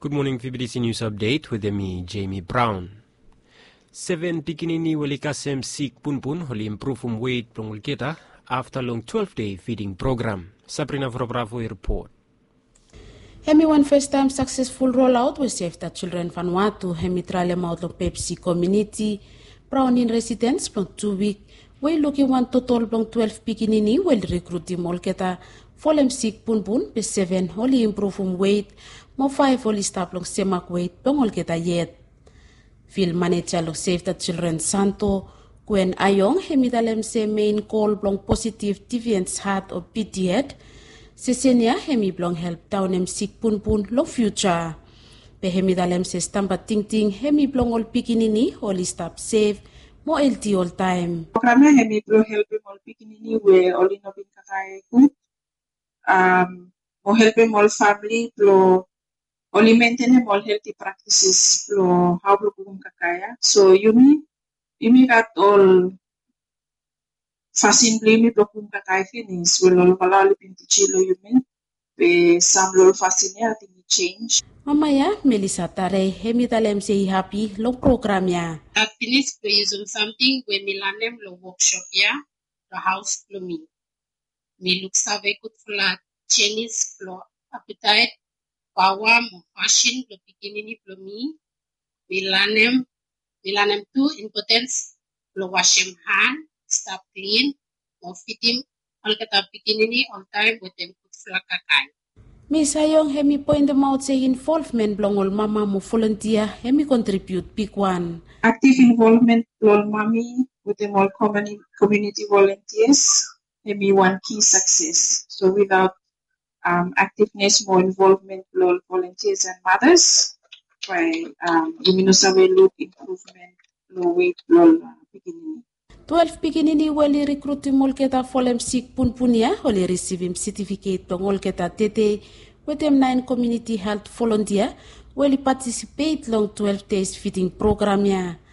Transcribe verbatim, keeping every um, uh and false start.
Good morning, V B D C News Update with me, Jamie Brown. Seven pikinini wali kasem sik punpun holi improve um weight plongulketa after long twelve-day feeding program. Sabrina Vrobravo report. Hemi one first-time successful rollout with Save the Children Vanuatu, Hemi trale mautlong Pepsi community, brown in residents plong two week, we looking one total plong twelve pikinini will recruit the molketa, folem sik punpun, be seven holi improve um weight, mo five holi stop long semak weight plong olketa yet. Field manager long Save the Children Santo, Gwen Ayong, Hemi dalem se main call plong positive deviance heart or P T head, Sesenia hemi blong help down em sik pun pun long future. Pe hemi dalem se stampa ting ting hemi blong ol pikinini holi stop safe mo L T all time. Programa hemi blong help ol pikinini we oli no bin kakay ku. Um, mo help ol family blo oli maintain hem all healthy practices blo how blo kum kakaya. So you mean you mean that all Fasin blame blo kum kakay finish will all malali pinti chilo you mean. Be some lol fascinia tingi change. Mamaya Melissa Tare hemi dalem say happy long program ya. Happiness to use something when milanem lo workshop ya the house lo me. Me look save good flat Chinese lo appetite power mo fashion lo beginning lo me. Milanem milanem two impotence lo wash him hand stop clean mo fit him all kata beginning on time with them good flat kakay. Miss Ayong hemi point them out say involvement blong ol mama mo volunteer hemi contribute big one. Active involvement lol mommy with them all community community volunteers maybe one key success. So without um, activeness, more involvement lol volunteers and mothers, by um Luminosawe look improvement low weight lol beginning. twelve pikinini wali recruit molketa folem sik punpunia holi receive him certificate to molketa tete with them nine community health volunteer wali participate long twelve days feeding program ya.